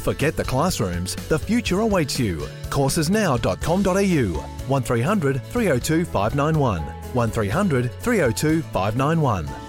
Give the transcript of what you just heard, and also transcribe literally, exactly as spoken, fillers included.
Forget the classrooms, the future awaits you. courses now dot com dot a u, one three hundred three oh two five nine one, one three hundred three oh two five nine one.